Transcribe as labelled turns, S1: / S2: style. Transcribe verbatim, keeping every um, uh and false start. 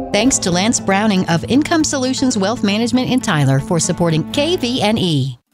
S1: Thanks to Lance Browning of Income Solutions Wealth Management in Tyler for supporting K V N E.